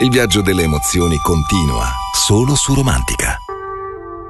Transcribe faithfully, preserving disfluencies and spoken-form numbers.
Il viaggio delle emozioni continua, solo su Romantica.